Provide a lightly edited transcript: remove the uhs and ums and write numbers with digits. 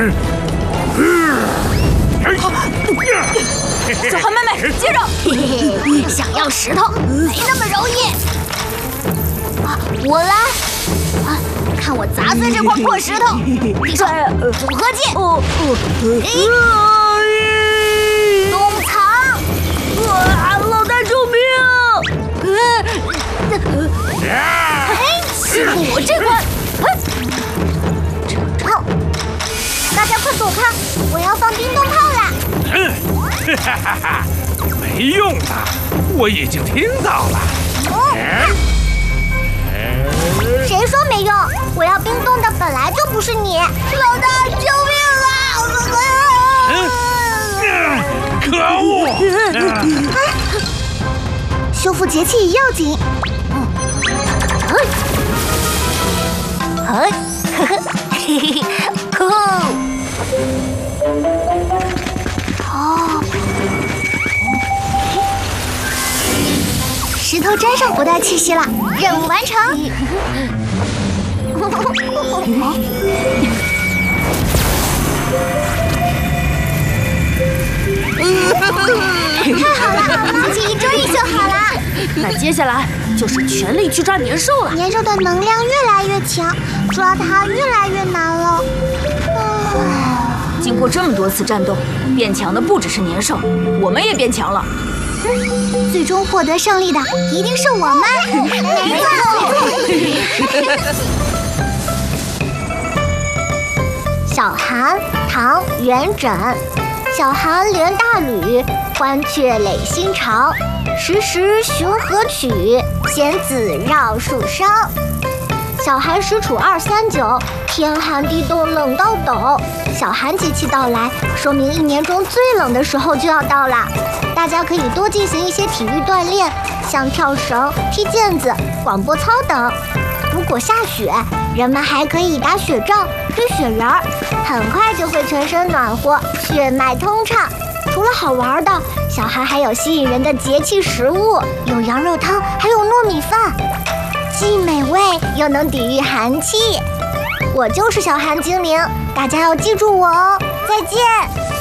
小韩妹妹，接着！ 嘿嘿嘿，想要石头没那么容易。啊，我来！啊，看我砸碎这块破石头！地上组合技！洞藏！ 老大救命！ 辛苦我这块！好，大家快躲开！我要放叮咚炮啦！ 哈哈哈！没用的，我已经听到了。 谁说没用？我要冰冻的本来就不是你，老大救命啊！ 可恶！ 修复节气也要紧。酷！石头沾上不带气息了，任务完成。太好了，机器终于修好了。 那接下来就是全力去抓年兽了。 年兽的能量越来越强，抓它越来越难了。 经过这么多次战斗，变强的不只是年兽，我们也变强了。 最终获得胜利的一定是我们，没错。小寒，唐·元稹。小寒连大吕，欢雀垒新巢。时时寻河曲，仙子绕树梢。小寒时处239，天寒地冻冷到抖。小寒节气到来，说明一年中最冷的时候就要到了。大家可以多进行一些体育锻炼，像跳绳、踢毽子、广播操等。如果下雪，人们还可以打雪仗、堆雪人儿，很快就会全身暖和，血脉通畅。除了好玩的，小寒还有吸引人的节气食物，有羊肉汤，还有糯米饭，既美味又能抵御寒气。我就是小寒精灵，大家要记住我哦！再见。